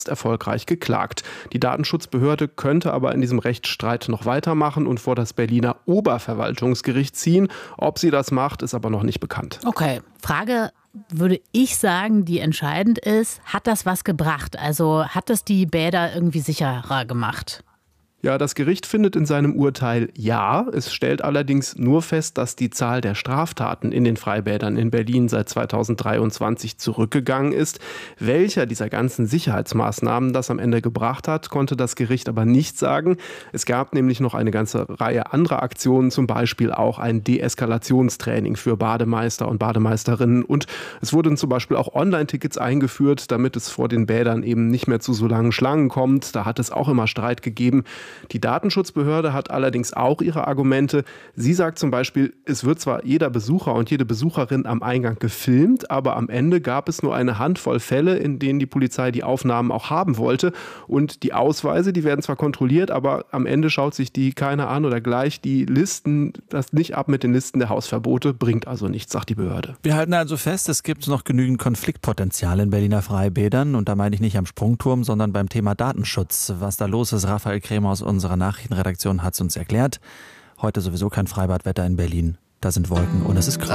erfolgreich geklagt. Die Datenschutzbehörde könnte aber in diesem Rechtsstreit noch weitermachen und vor das Berliner Oberverwaltungsgericht ziehen. Ob sie das macht, ist aber noch nicht bekannt. Okay, Frage würde ich sagen, die entscheidend ist, hat das was gebracht? Also hat es die Bäder irgendwie sicherer gemacht? Ja, das Gericht findet in seinem Urteil ja. Es stellt allerdings nur fest, dass die Zahl der Straftaten in den Freibädern in Berlin seit 2023 zurückgegangen ist. Welcher dieser ganzen Sicherheitsmaßnahmen das am Ende gebracht hat, konnte das Gericht aber nicht sagen. Es gab nämlich noch eine ganze Reihe anderer Aktionen, zum Beispiel auch ein Deeskalationstraining für Bademeister und Bademeisterinnen. Und es wurden zum Beispiel auch Online-Tickets eingeführt, damit es vor den Bädern eben nicht mehr zu so langen Schlangen kommt. Da hat es auch immer Streit gegeben. Die Datenschutzbehörde hat allerdings auch ihre Argumente. Sie sagt zum Beispiel, es wird zwar jeder Besucher und jede Besucherin am Eingang gefilmt, aber am Ende gab es nur eine Handvoll Fälle, in denen die Polizei die Aufnahmen auch haben wollte. Und die Ausweise, die werden zwar kontrolliert, aber am Ende schaut sich die keiner an oder gleich die Listen, das nicht ab mit den Listen der Hausverbote, bringt also nichts, sagt die Behörde. Wir halten also fest, es gibt noch genügend Konfliktpotenzial in Berliner Freibädern. Und da meine ich nicht am Sprungturm, sondern beim Thema Datenschutz. Was da los ist, Raphael Krämer aus unserer Nachrichtenredaktion hat es uns erklärt. Heute sowieso kein Freibadwetter in Berlin. Da sind Wolken und es ist grau.